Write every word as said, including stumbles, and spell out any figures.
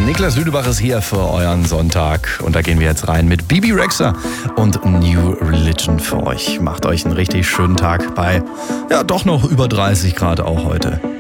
Niklas Lüdebach ist hier für euren Sonntag und da gehen wir jetzt rein mit Bebe Rexha und New Religion für euch. Macht euch einen richtig schönen Tag bei, ja, doch noch über dreißig Grad auch heute.